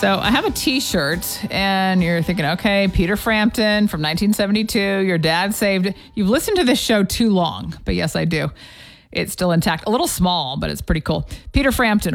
So I have a T-shirt, and you're thinking, okay, Peter Frampton from 1972. Your dad saved. You've listened to this show too long, but yes, I do. It's still intact. A little small, but it's pretty cool. Peter Frampton.